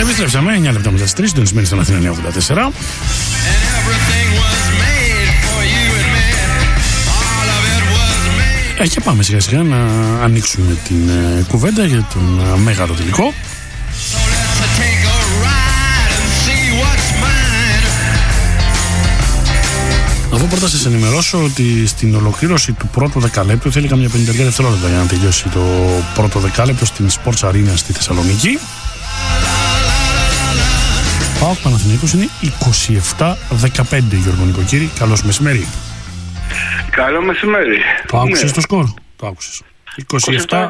Επιστρέψαμε 9 λεπτά μετά τις 3, συντονισμένοι στον Αθήνα 984. Και πάμε σιγά σιγά να ανοίξουμε την κουβέντα για τον μεγάλο τελικό. Αφού πρώτα σας ενημερώσω ότι στην ολοκλήρωση του πρώτου δεκαλέπτου θέλει καμιά 50 δευτερόλεπτα για να τελειώσει το πρώτο δεκάλεπτο στην Sports Arena στη Θεσσαλονίκη. ΠΑΟΚ Παναθηναϊκός είναι 27-15, Γιώργο Νοικοκύρη. Καλώς μεσημέρι. Καλό μεσημέρι. Το άκουσες το σκορ? Το άκουσες. 27.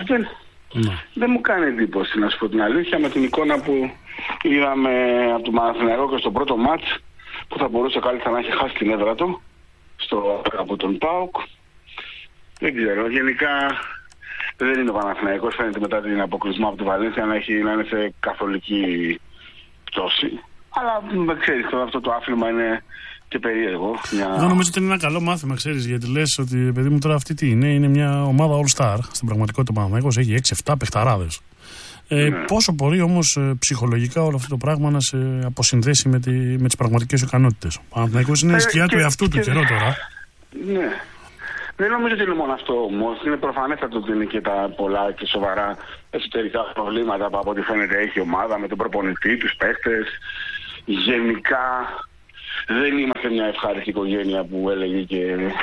Δεν μου κάνει εντύπωση, να σου πω την αλήθεια, με την εικόνα που είδαμε από τον Παναθηναϊκό και στο πρώτο μάτς, που θα μπορούσε καλύτερα να έχει χάσει την έδρα του από τον ΠΑΟΚ. Δεν ξέρω. Γενικά δεν είναι ο Παναθηναϊκός. Φαίνεται μετά την αποκλεισμό από τη Βαλένθια να είναι σε καθολική πτώση. Αλλά δεν ξέρεις, αυτό το άθλημα είναι και περίεργο. Εγώ νομίζω ότι είναι ένα καλό μάθημα, ξέρεις, γιατί λες ότι παιδί μου τώρα αυτή τι είναι? Είναι μια ομάδα all-star. Στην πραγματικότητα ο Παναθηναϊκός έχει 6-7 παιχταράδες. Πόσο μπορεί όμως ψυχολογικά όλο αυτό το πράγμα να σε αποσυνδέσει με τις πραγματικές ικανότητες? Ο Παναθηναϊκός είναι σκιά του εαυτού του καιρό τώρα. Ναι. Δεν νομίζω ότι είναι μόνο αυτό όμως. Είναι προφανέστατο ότι είναι και τα πολλά και σοβαρά εσωτερικά προβλήματα που από ό,τι φαίνεται έχει η ομάδα με τον προπονητή, τους παίχτες. Γενικά δεν είμαστε μια ευχάριστη οικογένεια που έλεγε και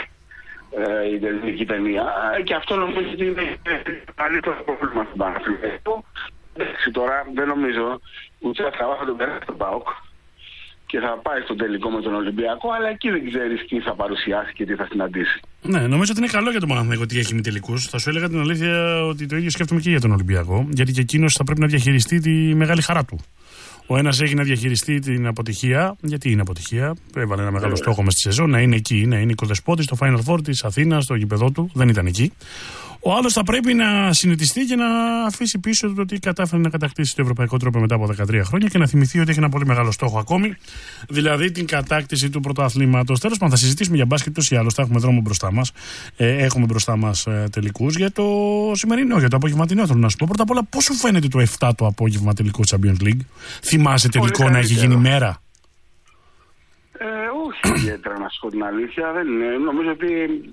η τελική ταινία. Και αυτό νομίζω ότι είναι καλύτερο πρόβλημα στον Παναθηναϊκό. Τώρα δεν νομίζω ούτε θα τον περάσει στον ΠΑΟΚ και θα πάει στο τελικό με τον Ολυμπιακό, αλλά εκεί δεν ξέρεις τι θα παρουσιάσει και τι θα συναντήσει. Ναι, νομίζω ότι είναι καλό για τον Παναθηναϊκό ότι έχει ημιτελικούς. Θα σου έλεγα την αλήθεια ότι το ίδιο σκέφτομαι και για τον Ολυμπιακό, γιατί και εκείνος θα πρέπει να διαχειριστεί τη μεγάλη χαρά του. Ο ένας έχει να διαχειριστεί την αποτυχία. Γιατί είναι αποτυχία? Έβαλε ένα μεγάλο στόχο μες στη σεζόν, να είναι εκεί, να είναι οικοδεσπότης στο Final Four της Αθήνας, στο γήπεδό του. Δεν ήταν εκεί. Ο άλλος θα πρέπει να συνετιστεί και να αφήσει πίσω το ότι κατάφερε να κατακτήσει το ευρωπαϊκό τρόπο μετά από 13 χρόνια και να θυμηθεί ότι έχει ένα πολύ μεγάλο στόχο ακόμη, δηλαδή την κατάκτηση του πρωταθλήματος. Τέλος πάντων, θα συζητήσουμε για μπάσκετ ούτως ή άλλως. Θα έχουμε δρόμο μπροστά μας. Έχουμε μπροστά μας τελικούς. Για το σημερινό, για το απογευματινό, θέλω να σου πω. Πρώτα απ' όλα, πώς σου φαίνεται το 7 το απόγευμα τελικό Champions League? Θυμάσαι τελικό να έχει γίνει μέρα? Όχι ιδιαίτερα, να σου πω την αλήθεια. Δεν είναι. Νομίζω ότι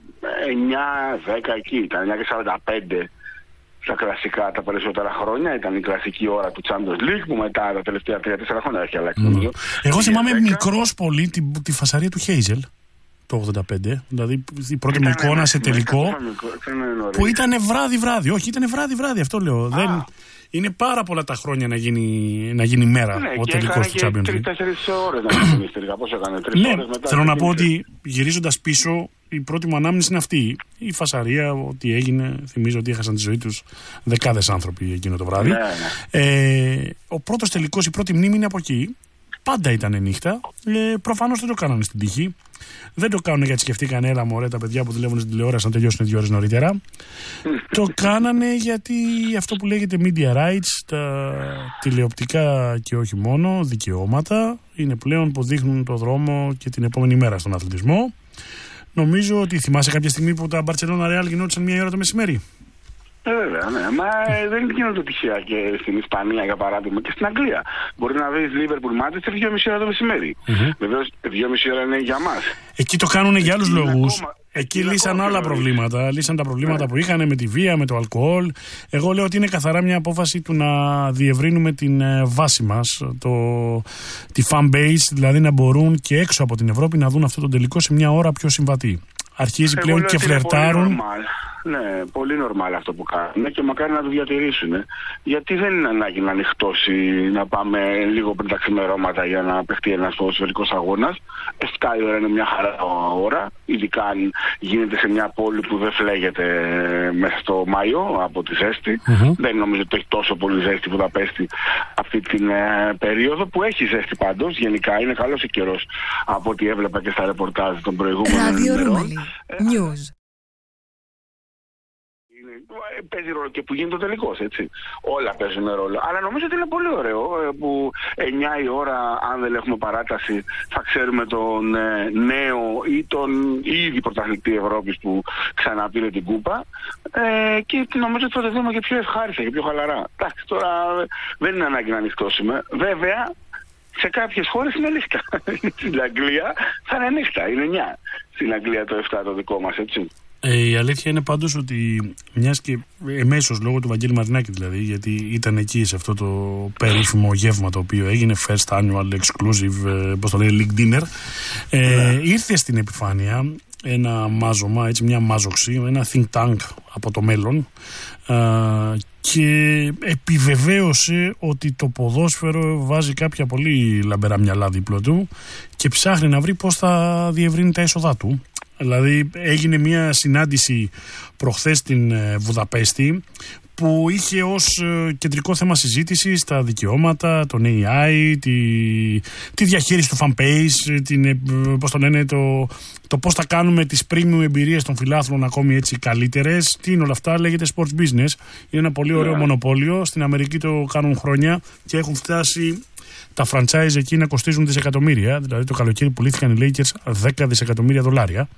9-10 εκεί ήταν, 9:45 στα κλασικά τα περισσότερα χρόνια. Ήταν η κλασική ώρα του Champions League που μετά τα τελευταία 3-4 χρόνια έχει αλλάξει. Εγώ θυμάμαι μικρός πολύ τη φασαρία του Χέιζελ το 85. Δηλαδή η πρώτη μου εικόνα σε τελικό που ήταν βράδυ-βράδυ. Όχι, ήταν βράδυ-βράδυ, αυτό λέω. Είναι πάρα πολλά τα χρόνια να γίνει μέρα ο τελικός του Champions League. 3-4 ώρες να γίνει τελικά. Πώς έκανε, 3 ώρες μετά. Θέλω να πω ότι γυρίζοντας πίσω, η πρώτη μου ανάμνηση είναι αυτή. Η φασαρία, ότι έγινε, θυμίζω ότι έχασαν τη ζωή τους δεκάδες άνθρωποι εκείνο το βράδυ. Ο πρώτος τελικός, η πρώτη μνήμη είναι από εκεί. Πάντα ήταν νύχτα. Προφανώς δεν το κάνανε στην τύχη. Δεν το κάνουν γιατί σκεφτήκαν, έλα μωρέ, τα παιδιά που δουλεύουν στην τηλεόραση να τελειώσουν 2 ώρες νωρίτερα. Το κάνανε γιατί αυτό που λέγεται media rights, τα τηλεοπτικά και όχι μόνο δικαιώματα, είναι πλέον που δείχνουν το δρόμο και την επόμενη μέρα στον αθλητισμό. Νομίζω ότι θυμάσαι κάποια στιγμή που τα Barcelona Real γινόντουσαν 1 ώρα το μεσημέρι. Βέβαια, ναι. Μα δεν γίνονται τυχαία και στην Ισπανία, για παράδειγμα, και στην Αγγλία. Μπορεί να δεις Liverpool Manchester 2,5 ώρα το μεσημέρι. Βεβαίως, 2,5 ώρα είναι για μας. Εκεί το κάνουν για άλλους λόγους. Εκεί λύσαν άλλα προβλήματα. Λύσαν τα προβλήματα που είχαν με τη βία, με το αλκοόλ. Εγώ λέω ότι είναι καθαρά μια απόφαση του να διευρύνουμε την βάση μας, τη fan base, δηλαδή να μπορούν και έξω από την Ευρώπη να δουν αυτό το τελικό σε μια ώρα πιο συμβατή. Αρχίζει πλέον και φλερτάρουν. Ναι, πολύ νορμάλ αυτό που κάνουν και μακάρι να το διατηρήσουν. Γιατί δεν είναι ανάγκη να ανοιχτώσει, να πάμε λίγο πριν τα ξημερώματα για να παιχτεί ένας ποδοσφαιρικός αγώνας. 7 η ώρα είναι μια χαρά ώρα, ειδικά αν γίνεται σε μια πόλη που δεν φλέγεται μέσα στο Μάιο από τη ζέστη. Δεν νομίζω ότι έχει τόσο πολύ ζέστη που θα πέσει αυτή την περίοδο, που έχει ζέστη πάντως. Γενικά είναι καλός ο καιρός από ό,τι έβλεπα και στα ρεπορτάζ των προηγούμενων ημερών. παίζει ρόλο και που γίνεται ο τελικός, έτσι. Όλα παίζουν ρόλο. Αλλά νομίζω ότι είναι πολύ ωραίο που 9 η ώρα, αν δεν έχουμε παράταση, θα ξέρουμε τον νέο ή τον ήδη πρωταθλητή Ευρώπης που ξαναπήρε την κούπα. Και νομίζω ότι θα το δούμε και πιο ευχάριστα και πιο χαλαρά. Εντάξει, τώρα δεν είναι ανάγκη να ανοιχτώσουμε. Βέβαια, σε κάποιες χώρες είναι νύχτα. Στην Αγγλία θα είναι νύχτα, είναι 9. Στην Αγγλία το 7 το δικό μας, έτσι. Η αλήθεια είναι πάντως ότι μιας και εμέσως λόγω του Βαγγέλη Μαρινάκη δηλαδή, γιατί ήταν εκεί σε αυτό το περίφημο γεύμα το οποίο έγινε First Annual Exclusive, πώς το λέει, League Dinner, ήρθε στην επιφάνεια ένα μάζωμα, έτσι, μια μάζοξη, ένα think tank από το μέλλον, και επιβεβαίωσε ότι το ποδόσφαιρο βάζει κάποια πολύ λαμπερά μυαλά δίπλα του και ψάχνει να βρει πώς θα διευρύνει τα έσοδά του. Δηλαδή έγινε μια συνάντηση προχθές στην Βουδαπέστη που είχε ως κεντρικό θέμα συζήτηση τα δικαιώματα, τον AI, τη διαχείριση του fanpage, πώς το λένε, το πώς θα κάνουμε τις premium εμπειρίες των φιλάθλων ακόμη έτσι καλύτερες. Τι είναι όλα αυτά, λέγεται sports business. Είναι ένα πολύ ωραίο μονοπόλιο. Στην Αμερική το κάνουν χρόνια και έχουν φτάσει τα franchise εκεί να κοστίζουν δισεκατομμύρια. Δηλαδή το καλοκαίρι πουλήθηκαν οι Lakers 10 δισεκατομμύρια δολάρια.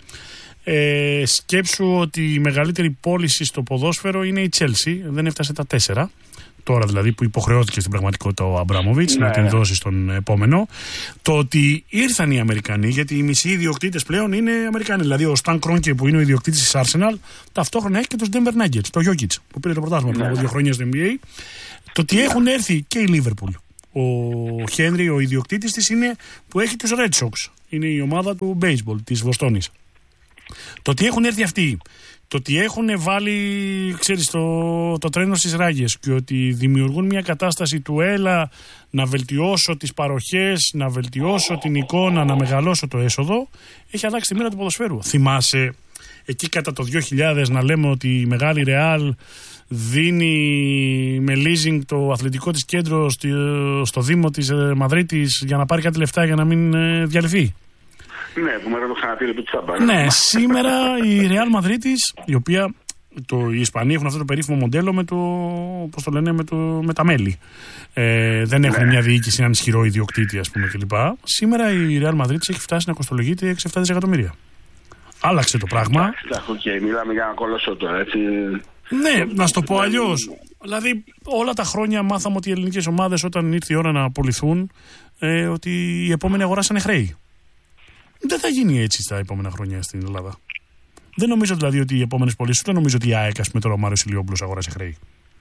Σκέψου ότι η μεγαλύτερη πώληση στο ποδόσφαιρο είναι η Chelsea, δεν έφτασε τα 4. Τώρα δηλαδή που υποχρεώθηκε στην πραγματικότητα ο Αμπράμοβιτς να την δώσει στον επόμενο. Το ότι ήρθαν οι Αμερικανοί, γιατί οι μισοί ιδιοκτήτες πλέον είναι Αμερικανοί. Δηλαδή ο Stan Kroenke που είναι ο ιδιοκτήτης της Arsenal, ταυτόχρονα έχει και τους Denver Nuggets, το Jokic που πήρε το πρωτάθλημα πριν από 2 χρόνια στο NBA. Το ότι έχουν έρθει και η Liverpool. Ο Χένρι, ο ιδιοκτήτης της, είναι που έχει τους Red Sox. Είναι η ομάδα του baseball της Βοστόνης. Το ότι έχουν έρθει αυτοί, το ότι έχουν βάλει, ξέρεις, το τρένο στις ράγες και ότι δημιουργούν μια κατάσταση του έλα να βελτιώσω τις παροχές, να βελτιώσω την εικόνα, να μεγαλώσω το έσοδο, έχει αλλάξει τη μοίρα του ποδοσφαίρου. Θυμάσαι εκεί κατά το 2000 να λέμε ότι η μεγάλη Real δίνει με leasing το αθλητικό της κέντρο στο Δήμο της Μαδρίτης για να πάρει κάτι λεφτά για να μην διαλυθεί. Ναι, που μετά το ξαναπήρε το τσάμπα. Ναι, σήμερα η Real Madrid, η οποία οι Ισπανοί έχουν αυτό το περίφημο μοντέλο με πώς το λένε, με τα μέλη. Δεν έχουν μια διοίκηση, έναν ισχυρό ιδιοκτήτη, ας πούμε, κλπ. Σήμερα η Real Madrid έχει φτάσει να κοστολογείται 6-7 δισεκατομμύρια. Άλλαξε το πράγμα. Εντάξει, μιλάμε για ένα κολοσσό τώρα, έτσι. Ναι, να σου το πω αλλιώς. Δηλαδή, όλα τα χρόνια μάθαμε ότι οι ελληνικές ομάδες, όταν ήρθε η ώρα να απολυθούν, ότι οι επόμενοι αγοράσανε χρέη. Δεν θα γίνει έτσι στα επόμενα χρόνια στην Ελλάδα. Δεν νομίζω δηλαδή ότι οι επόμενες πωλήσεις, δεν νομίζω ότι η ΑΕΚ, με τώρα ο Μάριος Ηλιόπουλος, αγοράσει χρέη.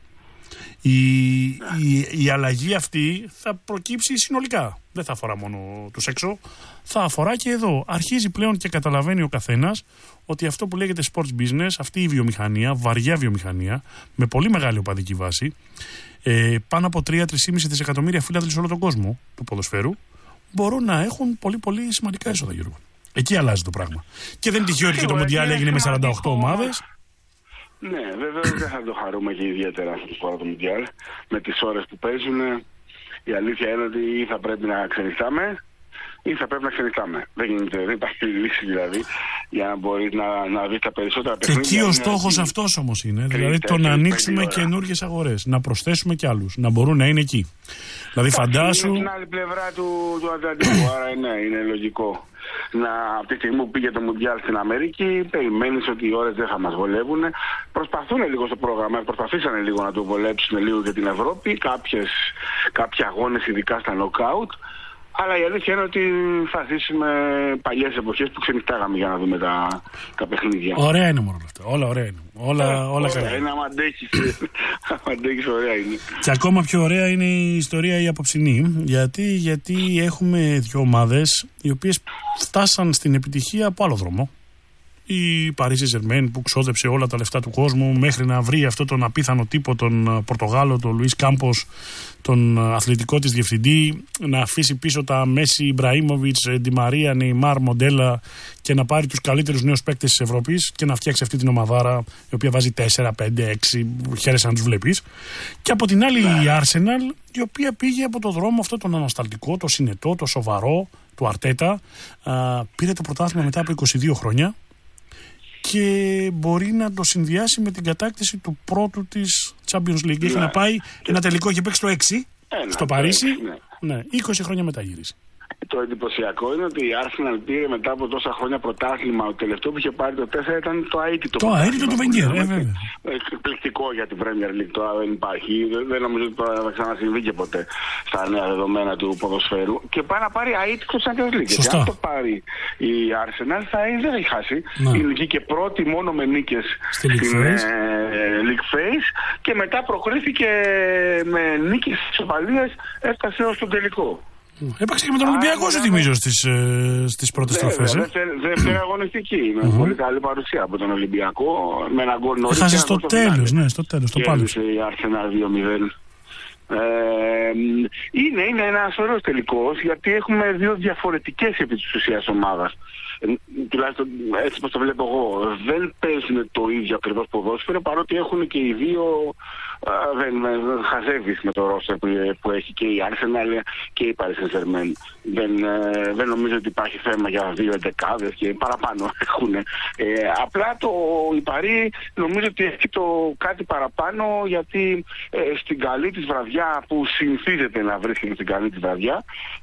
Η αλλαγή αυτή θα προκύψει συνολικά. Δεν θα αφορά μόνο τους έξω, θα αφορά και εδώ. Αρχίζει πλέον και καταλαβαίνει ο καθένας ότι αυτό που λέγεται sports business, αυτή η βιομηχανία, βαριά βιομηχανία, με πολύ μεγάλη οπαδική βάση, πάνω από 3-3,5 δισεκατομμύρια φίλαθλοι σε όλο τον κόσμο του ποδοσφαίρου, μπορούν να έχουν πολύ πολύ σημαντικά έσοδα, Γιώργο. Εκεί αλλάζει το πράγμα. Και δεν είναι τυχαίο ότι και το Μουντιάλ έγινε με 48 ομάδες. Ναι, βέβαια δεν θα το χαρούμε και ιδιαίτερα αυτή τη φορά το Μουντιάλ. Με τις ώρες που παίζουν, η αλήθεια είναι ότι ή θα πρέπει να ξενυχτάμε ή θα πρέπει να ξενυχτάμε. Δεν υπάρχει λύση δηλαδή για να μπορεί να δει τα περισσότερα παιχνίδια. Και εκεί ο στόχος αυτός όμως είναι. Δηλαδή το να ανοίξουμε καινούργιες αγορές, να προσθέσουμε κι άλλους, να μπορούν να είναι εκεί. Δηλαδή φαντάσου. Είναι στην άλλη πλευρά του Ατλαντικού, άρα είναι λογικό. Από τη στιγμή που πήγε το Μουντιάλ στην Αμερική, περιμένεις ότι οι ώρες δεν θα μας βολεύουν. Προσπαθούν λίγο στο πρόγραμμα, προσπαθήσανε λίγο να το βολέψουν λίγο για την Ευρώπη, κάποιοι αγώνες ειδικά στα νοκάουτ. Αλλά η αλήθεια είναι ότι θα ζήσουμε παλιές εποχές που ξενυχτάγαμε για να δούμε τα παιχνίδια. Ωραία είναι μόνο αυτά. Όλα ωραία είναι. Όλα καλά. Είναι άμα αντέχεις, ωραία είναι. Και ακόμα πιο ωραία είναι η ιστορία η απόψινή. Γιατί έχουμε δύο ομάδες οι οποίες φτάσαν στην επιτυχία από άλλο δρόμο. Η Paris Saint-Germain που ξόδεψε όλα τα λεφτά του κόσμου μέχρι να βρει αυτό τον απίθανο τύπο, τον Πορτογάλο, τον Λουίς Κάμπος, τον αθλητικό της διευθυντή, να αφήσει πίσω τα Μέση, Ιμπραήμοβιτς, Ντι Μαρία, Νεϊμάρ, Μοντέλα και να πάρει τους καλύτερους νέους παίκτες της Ευρώπης και να φτιάξει αυτή την ομαδάρα η οποία βάζει 4, 5, 6, χαίρεσαι να τους βλέπεις. Και από την άλλη η Arsenal, η οποία πήγε από το δρόμο αυτό τον ανασταλτικό, το συνετό, το σοβαρό του Αρτέτα, πήρε το πρωτάθλημα μετά από 22 χρόνια. και μπορεί να το συνδυάσει με την κατάκτηση του πρώτου της Champions League. Έχει να πάει ένα τελικό, έχει παίξει το 6 στο Παρίσι. Ναι, 20 χρόνια μετά γύρισε. Το εντυπωσιακό είναι ότι η Arsenal πήρε μετά από τόσα χρόνια πρωτάθλημα. Το τελευταίο που είχε πάρει το 4 ήταν το αίτητο. Το αίτητο του Wenger, βέβαια. Εκπληκτικό για την Premier League. Τώρα δεν υπάρχει. Δεν νομίζω ότι θα ξανασυμβεί και ποτέ στα νέα δεδομένα του ποδοσφαίρου. Και πάει να πάρει αίτητο στο Champions League. Σωστά. Αν το πάρει η Arsenal δεν έχει χάσει. Βγήκε πρώτη μόνο με νίκες στην League Phase και μετά προκρίθηκε με νίκες της ισοπαλίας, έφτασε ως τον τελικό. Έπαιξε και με τον Ολυμπιακό, σου θυμίζω, στις πρώτες στροφές. Δεύτερη αγωνιστική. Με πολύ καλή παρουσία από τον Ολυμπιακό. Με ένα γκολ νωρίς. Έχασε στο τέλος, στο τέλος. Το πάλι. Και η Arsenal 2-0. Είναι ένας ωραίος τελικός, γιατί έχουμε δύο διαφορετικές επί της ουσίας ομάδας. Τουλάχιστον έτσι όπως το βλέπω εγώ. Δεν παίζουν το ίδιο ακριβώς ποδόσφαιρο, παρότι έχουν και οι δύο. Δεν χαζεύεις με το ρόστερ που έχει και η Arsenal και η Paris Saint-Germain. Δεν νομίζω ότι υπάρχει θέμα για δύο εντεκάδες και παραπάνω έχουν. Απλά η Paris νομίζω ότι έχει το κάτι παραπάνω, γιατί στην καλή της βραδιά που συνηθίζεται να βρίσκεται στην καλή της βραδιά,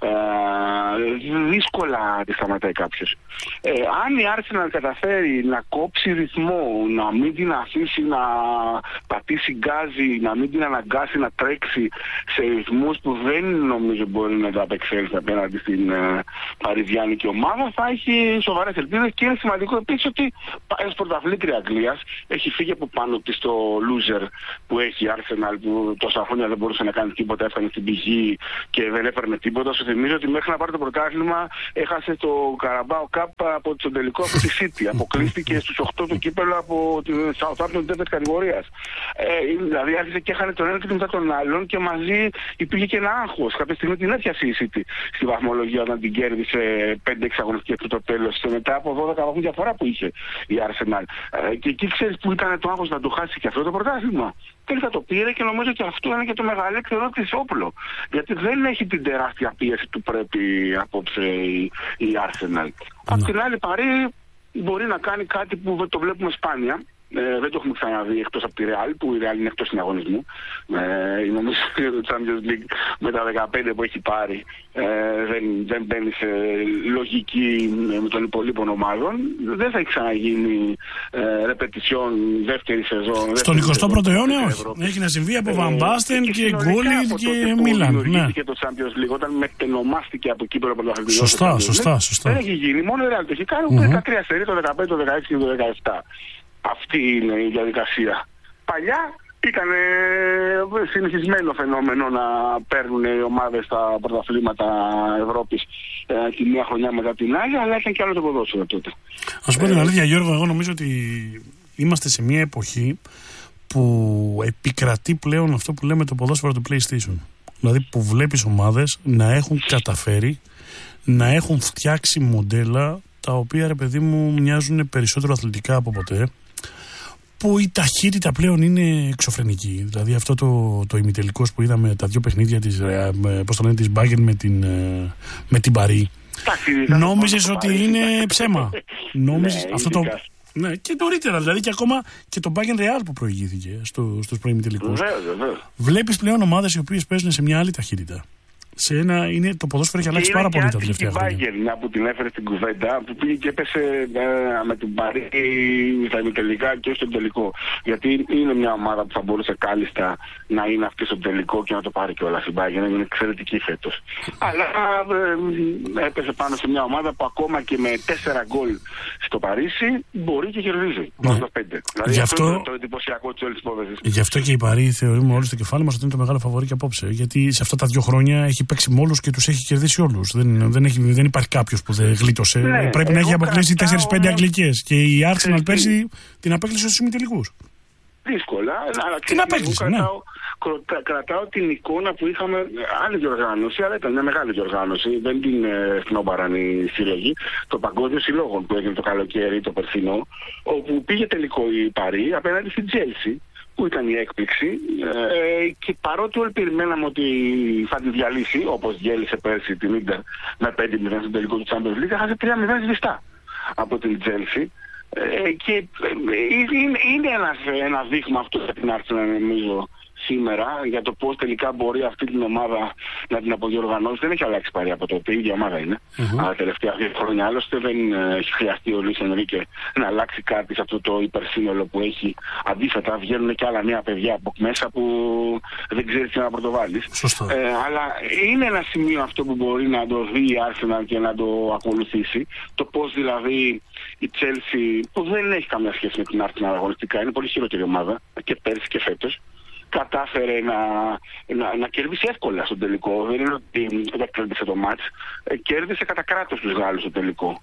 δύσκολα τη σταματάει κάποιος. Αν η Arsenal καταφέρει να κόψει ρυθμό, να μην την αφήσει να πατήσει γκάζι, να μην την αναγκάσει να τρέξει σε ρυθμούς που δεν νομίζω μπορεί να τα απεξέλθει απέναντι στην παριζιάνικη ομάδα, θα έχει σοβαρές ελπίδες. Και είναι σημαντικό επίσης ότι πάει ως πρωταθλήτρια Αγγλίας, έχει φύγει από πάνω της το loser που έχει η Arsenal, που τόσα χρόνια δεν μπορούσε να κάνει τίποτα, έφτανε στην πηγή και δεν έπαιρνε τίποτα. Σου θυμίζω ότι μέχρι να πάρει το πρωτάθλημα έχασε το Carabao Cup από τον τελικό από τη City. Αποκλείστηκε στους 8 του κύπελλο από την Southampton της 4ης κατηγορίας. Δηλαδή άρχισε και έχανε τον ένα και μετά τον άλλον και μαζί υπήρχε και ένα άγχος. Κάποια στιγμή την έπιασε η City στη βαθμολογία όταν την κέρδισε 5-6 αγωνιστικές από το τέλος. Μετά από 12 βαθμούς διαφορά που είχε η Arsenal. Και εκεί ξέρεις που ήταν το άγχος να το χάσει και αυτό το πρωτάθλημα. Τελικά το πήρε και νομίζω ότι αυτό είναι και το μεγαλύτερο της όπλο. Γιατί δεν έχει την τεράστια πίεση που πρέπει απόψε η Arsenal. Απ' την άλλη Παρί μπορεί να κάνει κάτι που το βλέπουμε σπάνια. Δεν το έχουμε ξαναδεί εκτός από τη Real, που η Real είναι εκτός συναγωνισμού. Νομίζω ότι το Champions League με τα 15 που έχει πάρει δεν μπαίνει σε λογική με των υπολείπων ομάδων. Δεν θα έχει ξαναγίνει ρεπετησιόν δεύτερη σεζόν. Στον 21ο αιώνα όχι. Έχει να συμβεί από Βαν Μπάστεν και Γκούλιτ και Μίλαν. Και το Champions League όταν μετενομάστηκε από κύπελλο πρωταθλητικό. Σωστά. Δεν έχει γίνει. Μόνο η Real το έχει κάνει. 13 σερί, το 15, το 16 και το 17. Αυτή είναι η διαδικασία. Παλιά ήταν συνηθισμένο φαινόμενο να παίρνουν οι ομάδες στα πρωταθλήματα Ευρώπης τη μία χρονιά μετά την άλλη, αλλά ήταν και άλλο το ποδόσφαιρο τότε. Ας σου πω την αλήθεια, Γιώργο, εγώ νομίζω ότι είμαστε σε μια εποχή που επικρατεί πλέον αυτό που λέμε το ποδόσφαιρο του PlayStation. Δηλαδή που βλέπεις ομάδες να έχουν καταφέρει να έχουν φτιάξει μοντέλα τα οποία, ρε παιδί μου, μοιάζουν περισσότερο αθλητικά από ποτέ, που η ταχύτητα πλέον είναι εξωφρενική. Δηλαδή αυτό το ημιτελικός που είδαμε, τα δύο παιχνίδια της, της Bayern με την Παρί, νόμιζες ότι είναι ψέμα. Νόμιζες αυτό το... Ναι, και νωρίτερα δηλαδή, και ακόμα και το Bayern Real που προηγήθηκε στους προημιτελικούς. Βλέπεις πλέον ομάδες οι οποίες παίζουν σε μια άλλη ταχύτητα. Το ποδόσφαιρο έχει αλλάξει πάρα πολύ τα τελευταία χρόνια. Και μια που την έφερε στην κουβέντα, που πήγε και έπεσε με την Παρί στα ημιτελικά και στο τελικό. Γιατί είναι μια ομάδα που θα μπορούσε κάλλιστα να είναι αυτή στο τελικό και να το πάρει κιόλας η Bayern. Είναι εξαιρετική φέτος. Αλλά έπεσε πάνω σε μια ομάδα που ακόμα και με 4 γκολ στο Παρίσι μπορεί και κερδίζει. Ναι. 5. Δηλαδή αυτό είναι το εντυπωσιακό της όλης υπόθεσης. Γι' αυτό και η Παρί θεωρούμε όλοι στο κεφάλι μας ότι είναι το μεγάλο φαβορί και απόψε. Γιατί σε αυτά τα 2 χρόνια έχει παίξει με όλους και τους έχει κερδίσει όλους. Δεν υπάρχει κάποιος που δεν γλίτωσε. Ναι, πρέπει να έχει αποκλείσει 4-5 αγγλικές. Και η Arsenal πέρσι την απέκλεισε στους ημιτελικούς. Δύσκολα. Την απέκλεισε, ναι. Κρατάω την εικόνα που είχαμε, άλλη διοργάνωση, αλλά ήταν μια μεγάλη διοργάνωση. Δεν την σνόμπαραν οι σύλλογοι. Το Παγκόσμιο Συλλόγο που έγινε το καλοκαίρι, το περσινό, όπου πήγε τελικό η Παρί απέναντι στην Chelsea, που ήταν η έκπληξη, και παρότι όλοι περιμέναμε ότι θα τη διαλύσει, όπως διέλυσε πέρσι την Ίντερ με 5-0 στο τελικό του Champions League, έχασε 3-0 σβηστά από την Chelsea. Και είναι ένα δείγμα αυτό για την Arsenal, νομίζω, σήμερα, για το πώς τελικά μπορεί αυτή την ομάδα να την αποδιοργανώσει. Δεν έχει αλλάξει πάρει από τότε, η ίδια ομάδα είναι. Αλλά τελευταία 2 χρόνια άλλωστε δεν έχει χρειαστεί ο Λουίς Ενρίκε να αλλάξει κάτι σε αυτό το υπερσύνολο που έχει. Αντίθετα, βγαίνουν και άλλα νέα παιδιά από μέσα που δεν ξέρει τι να πρωτοβάλει. Αλλά είναι ένα σημείο αυτό που μπορεί να το δει η Arsenal και να το ακολουθήσει. Το πώς δηλαδή η Chelsea, που δεν έχει καμία σχέση με την Arsenal αγωνιστικά, είναι πολύ χειρότερη ομάδα και πέρσι και φέτος, κατάφερε να κερδίσει εύκολα στο τελικό. Δεν είναι ότι δεν κέρδισε το μάτς. Κέρδισε κατά κράτος τους Γάλλους στο τελικό.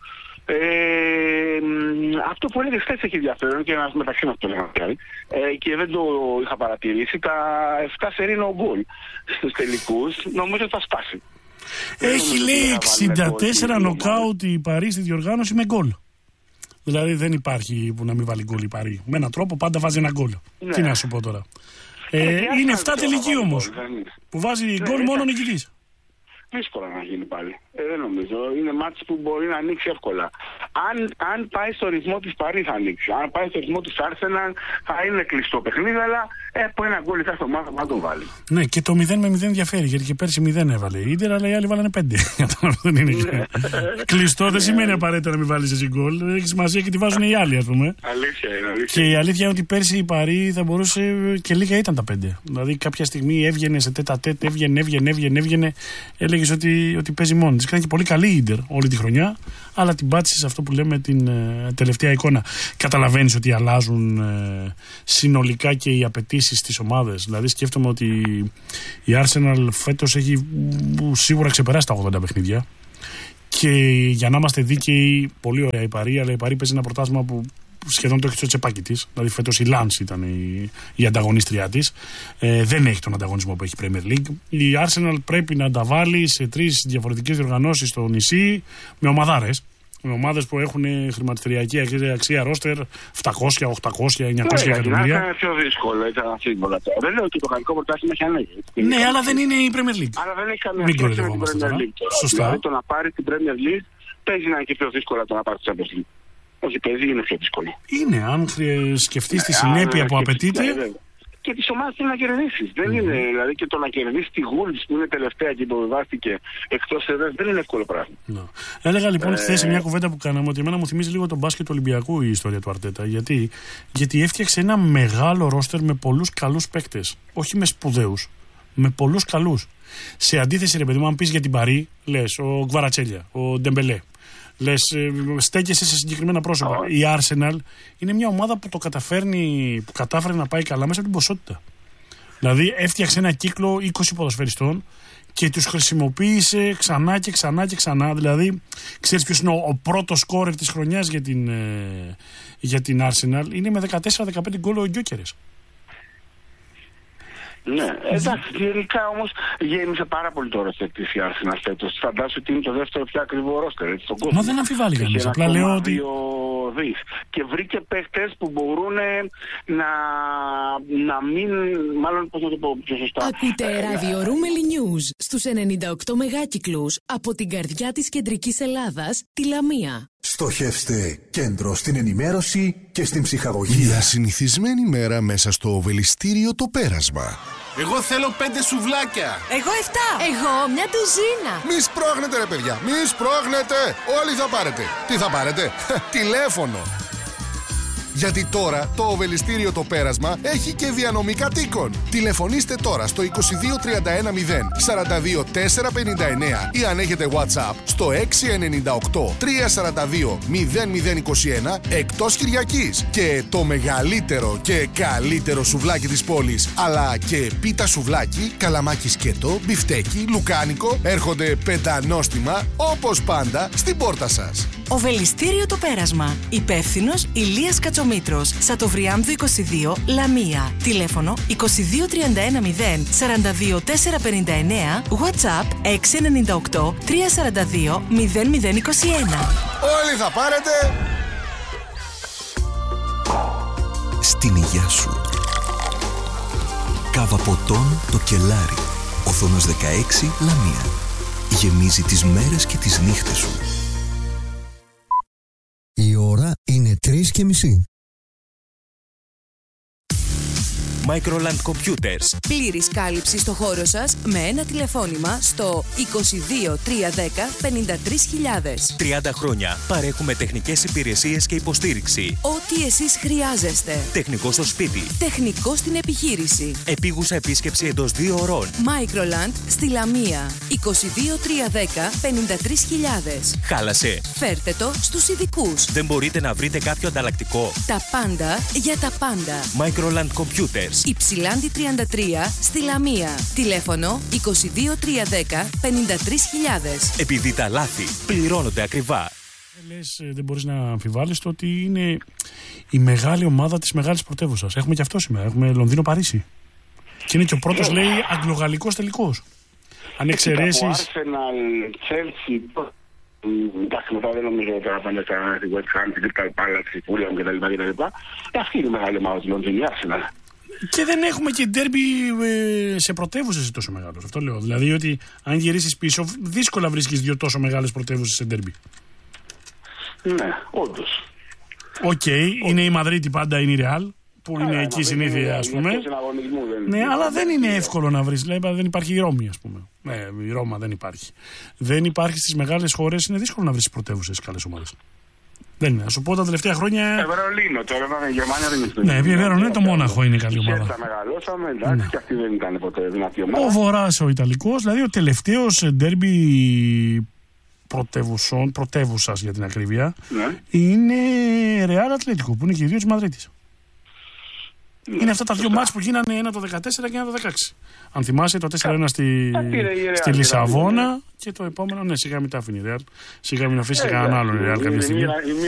Αυτό που έλεγε χθες έχει ενδιαφέρον και μεταξύ μας το λέγαμε δηλαδή, και δεν το είχα παρατηρήσει. Τα 7 σερίνο γκολ στους τελικούς νομίζω θα σπάσει. Έχει λέει 64 νοκάουτ η Παρί στη διοργάνωση με γκολ. Δηλαδή δεν υπάρχει που να μην βάλει γκολ η Παρί. Με έναν τρόπο πάντα βάζει ένα γκολ. Τι να σου πω τώρα. Είναι 7 τελικοί όμως, που βάζει γκολ μόνο νικητής. Δύσκολα να γίνει πάλι. Δεν νομίζω. Είναι μάτς που μπορεί να ανοίξει εύκολα. Αν πάει στο ρυθμό της Παρί θα ανοίξει. Αν πάει στο ρυθμό της Arsenal θα είναι κλειστό παιχνίδι, αλλά από ένα γκολ κάθε ομάδα θα τον βάλει. Ναι, και το 0-0 διαφέρει, γιατί και πέρσι 0 έβαλε η Ίντερ, αλλά οι άλλοι βάλανε 5. Δεν είναι κλειστό, δεν σημαίνει απαραίτητα να μην βάλεις εσύ γκολ. Έχει σημασία και τη βάζουν οι άλλοι, ας πούμε. Αλήθεια είναι. Και η αλήθεια είναι ότι πέρσι η Παρί θα μπορούσε και λίγα ήταν τα 5. Δηλαδή κάποια στιγμή έβγαινε σε τέτα-τέτ, έβγαινε. Έλεγε ότι παίζει μόνη της. Κάνει και πολύ καλή η Ίντερ όλη τη χρονιά, αλλά την πάτησε σε αυτό που λέμε την τελευταία εικόνα. Καταλαβαίνεις ότι αλλάζουν συνολικά και οι απαιτήσεις στις ομάδες. Δηλαδή σκέφτομαι ότι η Arsenal φέτος έχει σίγουρα ξεπεράσει τα 80 παιχνίδια. Και για να είμαστε δίκαιοι, πολύ ωραία η Παρί, αλλά η Παρί παίζει ένα πρωτάθλημα που σχεδόν το έχει στο τσεπάκι της. Δηλαδή φέτος η Lens ήταν η ανταγωνίστριά της. Δεν έχει τον ανταγωνισμό που έχει η Premier League. Η Arsenal πρέπει να τα βάλει σε 3 διαφορετικές διοργανώσεις στο νησί με ομαδάρες. Με ομάδες που έχουν χρηματιστηριακή αξία ρόστερ 700, 800, 900 εκατομμύρια. Είναι πιο δύσκολο, ήταν αμφίβολα. Δεν λέω ότι το γαλλικό πρωτάθλημα έχει ανάγκη. Ναι, αλλά δεν είναι η Premier League. Αλλά δεν έχει καμία σχέση με την Premier League. Σωστά. Δηλαδή το να πάρει την Premier League παίζει να είναι και πιο δύσκολο το να πάρει τη Champions League. Όχι, παίζει είναι πιο δύσκολο. Είναι, αν σκεφτείς τη συνέπεια που απαιτείται. Και τις ομάδες θέλει να κερδίσεις. Δεν είναι, δηλαδή και το να κερδίσει τη Wolves που είναι τελευταία και υποβιβάστηκε εκτός έδρας δεν είναι εύκολο πράγμα. Έλεγα λοιπόν χθες σε μια κουβέντα που κάναμε ότι εμένα μου θυμίζει λίγο τον μπάσκετ του Ολυμπιακού η ιστορία του Αρτέτα. Γιατί έφτιαξε ένα μεγάλο ρόστερ με πολλούς καλούς παίκτες. Όχι με σπουδαίους, με πολλούς καλούς. Σε αντίθεση, ρε παιδί μου, αν πεις για την Παρί, λες ο Γκβαρατσέλια, ο Ντεμπελέ. Λες, στέκεσαι σε συγκεκριμένα πρόσωπα. Η Arsenal είναι μια ομάδα που κατάφερε να πάει καλά μέσα από την ποσότητα. Δηλαδή έφτιαξε ένα κύκλο 20 ποδοσφαιριστών και τους χρησιμοποίησε ξανά και ξανά και ξανά. Δηλαδή, ξέρεις ποιος είναι ο πρώτος σκόρερ της χρονιάς για την Arsenal? Είναι με 14-15 γκολ ο Γκιόκερες. Ναι, εντάξει, γενικά όμως γέμισε πάρα πολύ το ρόστερ της η Arsenal φέτος. Φαντάσου ότι είναι το δεύτερο πιο ακριβό ρόστερ στον κόσμο. Μα δεν αμφιβάλλει κανείς, απλά λέω ότι... Και βρήκε παίχτες που μπορούν να μην, μάλλον πώς να το πω πιο σωστά. Ακούτε ραδιορούμελη News στους 98 μεγάκυκλους από την καρδιά της κεντρικής Ελλάδας, τη Λαμία. Στοχεύστε κέντρο στην ενημέρωση και στην ψυχαγωγία. Μια συνηθισμένη μέρα μέσα στο Οβελιστήριο το Πέρασμα. Εγώ θέλω 5 σουβλάκια. Εγώ 7. Εγώ μια ντουζίνα. Μη σπρώχνετε ρε παιδιά, μη σπρώχνετε. Όλοι θα πάρετε. Τι θα πάρετε? Τηλέφωνο. Γιατί τώρα το Οβελιστήριο το Πέρασμα έχει και διανομή κατοίκων. Τηλεφωνήστε τώρα στο 22 31 0 42 459 ή αν έχετε WhatsApp στο 698 342 0021 εκτός Κυριακής. Και το μεγαλύτερο και καλύτερο σουβλάκι της πόλης, αλλά και πίτα σουβλάκι, καλαμάκι σκέτο, μπιφτέκι, λουκάνικο έρχονται πεντανόστιμα όπως πάντα στην πόρτα σας. Οβελιστήριο το Πέρασμα. Υπεύθυνος Ηλίας Κατσομήτρος. Σατοβριάμδου 22, Λαμία. Τηλέφωνο 22 31 0 42 459. WhatsApp 698 342 0021. Όλοι θα πάρετε. Στην υγεία σου. Κάβα ποτών το Κελάρι. Οθόνος 16, Λαμία. Γεμίζει τις μέρες και τις νύχτες σου. Η ώρα είναι 3 3,5. Microland Computers. Πλήρης κάλυψη στο χώρο σας με ένα τηλεφώνημα στο 22 310 53.000. 30 χρόνια παρέχουμε τεχνικές υπηρεσίες και υποστήριξη. Ό,τι εσείς χρειάζεστε. Τεχνικό στο σπίτι. Τεχνικό στην επιχείρηση. Επίγουσα επίσκεψη εντός 2 ωρών. Microland στη Λαμία. 22 310 53.000. Χάλασε. Φέρτε το στους ειδικούς. Δεν μπορείτε να βρείτε κάποιο ανταλλακτικό? Τα πάντα για τα πάντα. Microland Computers. Υψηλάντη 33 στη Λαμία. Τηλέφωνο 22 310 53.000. Επειδή τα λάθη πληρώνονται ακριβά. Δεν μπορείς να αμφιβάλλεις το ότι είναι η μεγάλη ομάδα της μεγάλης πρωτεύουσας. Έχουμε και αυτό σήμερα. Έχουμε Λονδίνο-Παρίσι. Και είναι και ο πρώτος, λέει, αγγλογαλλικός τελικός. Αν εξαιρέσεις. Arsenal, Chelsea. Εντάξει, μετά δεν νομίζω ότι θα πάνε στη West Ham, τη Crystal Palace, τη Fulham κτλ. Αυτή είναι η μεγάλη ομάδα του Λονδίνου, η Arsenal. Και δεν έχουμε και ντέρμπι σε πρωτεύουσες τόσο μεγάλος. Αυτό λέω. Δηλαδή ότι αν γυρίσεις πίσω, δύσκολα βρίσκεις δύο τόσο μεγάλες πρωτεύουσες σε ντέρμπι. Ναι, όντως. Οκ, είναι η Μαδρίτη πάντα, είναι η Ρεάλ, που είναι εκεί συνήθεια, ας πούμε. Ναι, αλλά δεν είναι εύκολο να βρεις. Δηλαδή δεν υπάρχει η Ρώμη, ας πούμε. Ναι, η Ρώμα δεν υπάρχει. Δεν υπάρχει στις μεγάλες χώρες, είναι δύσκολο να βρεις πρωτεύουσες καλές ομάδες. Δεν είναι. Να σου πω τα τελευταία χρόνια. Βερολίνο, τώρα η Γερμανία δεν είναι. Ναι, Βερολίνο, το Μόναχο είναι καλή ομάδα. Τα μεγαλώσαμε, εντάξει, και αυτή δεν ήταν ποτέ δυνατή ομάδα. Ο Βορράς, ο Ιταλικός, δηλαδή ο τελευταίος ντέρμπι πρωτεύουσας για την ακρίβεια, ναι, είναι Ρεάλ Ατλέτικο, που είναι και οι δύο της Μαδρίτης. Ναι, είναι αυτά τα δύο μάτς που γίνανε, ένα το 2014 και ένα το 2016. Αν θυμάσαι, το 4-1 στη Λισαβόνα και το επόμενο, ναι, σιγά μην τα αφήνει η Ρεάλ. Σιγά μην αφήσει κανέναν άλλον η Ρεάλ κάποια στιγμή.